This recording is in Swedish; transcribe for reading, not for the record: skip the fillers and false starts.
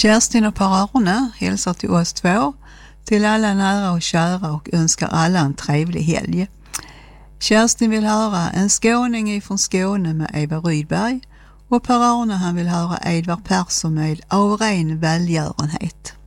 Kerstin och Per-Arne hälsar till oss två, till alla nära och kära och önskar alla en trevlig helg. Kerstin vill höra En skåning ifrån Skåne med Eva Rydberg och Per-Arne han vill höra Edvard Persson med Av ren välgörenhet.